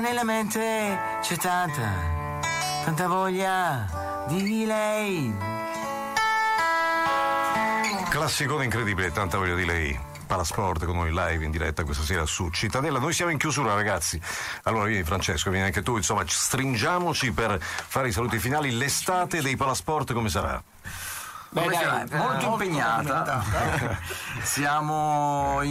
Nella mente c'è tanta voglia di lei. Classicone incredibile, tanta voglia di lei. Palasport con noi live in diretta questa sera su Cittadella. Noi siamo in chiusura, ragazzi. Allora vieni Francesco, vieni anche tu, insomma stringiamoci per fare i saluti finali. L'estate dei Palasport come sarà? Beh, dai, molto impegnata. Siamo in